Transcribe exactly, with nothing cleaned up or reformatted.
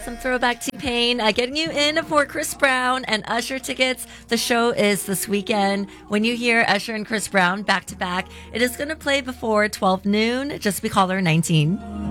some throwback T-Pain. Uh, getting you in for Chris Brown and Usher tickets. The show is this weekend. When you hear Usher and Chris Brown back to back, it is going to play before twelve noon. Just be caller nineteen.